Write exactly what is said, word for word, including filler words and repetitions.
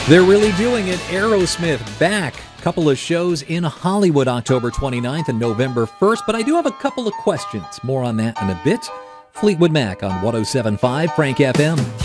They're really doing it. Aerosmith back. Couple of shows in Hollywood October twenty-ninth and November first, but I do have a couple of questions. More on that in a bit. Fleetwood Mac on one oh seven point five Frank F M.